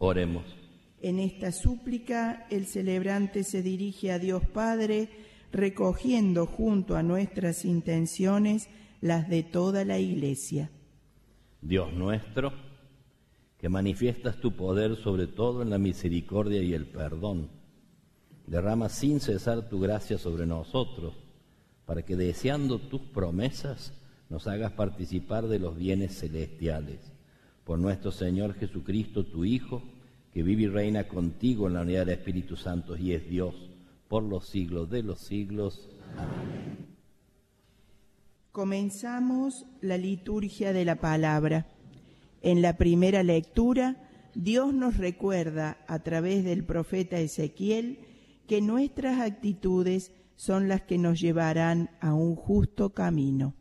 Oremos. En esta súplica, el celebrante se dirige a Dios Padre, recogiendo junto a nuestras intenciones las de toda la Iglesia. Dios nuestro, que manifiestas tu poder sobre todo en la misericordia y el perdón, derrama sin cesar tu gracia sobre nosotros, para que deseando tus promesas nos hagas participar de los bienes celestiales. Por nuestro Señor Jesucristo, tu Hijo, que vive y reina contigo en la unidad del Espíritu Santo y es Dios por los siglos de los siglos. Amén. Comenzamos la liturgia de la palabra. En la primera lectura, Dios nos recuerda a través del profeta Ezequiel que nuestras actitudes son las que nos llevarán a un justo camino.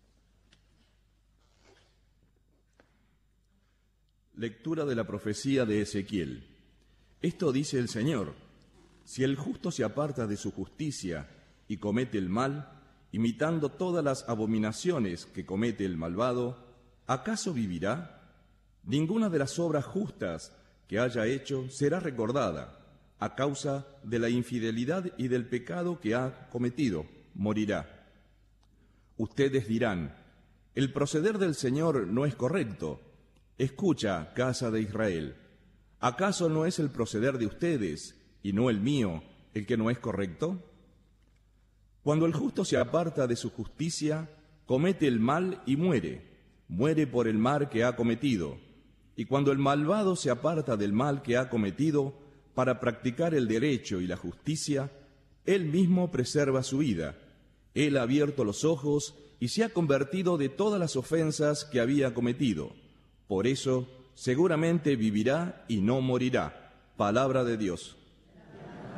Lectura de la profecía de Ezequiel. Esto dice el Señor: si el justo se aparta de su justicia y comete el mal, imitando todas las abominaciones que comete el malvado, ¿acaso vivirá? Ninguna de las obras justas que haya hecho será recordada. A causa de la infidelidad y del pecado que ha cometido, morirá. Ustedes dirán: el proceder del Señor no es correcto. Escucha, casa de Israel. ¿Acaso no es el proceder de ustedes, y no el mío, el que no es correcto? Cuando el justo se aparta de su justicia, comete el mal y muere por el mal que ha cometido. Y cuando el malvado se aparta del mal que ha cometido, para practicar el derecho y la justicia, él mismo preserva su vida. Él ha abierto los ojos y se ha convertido de todas las ofensas que había cometido. Por eso, seguramente vivirá y no morirá. Palabra de Dios.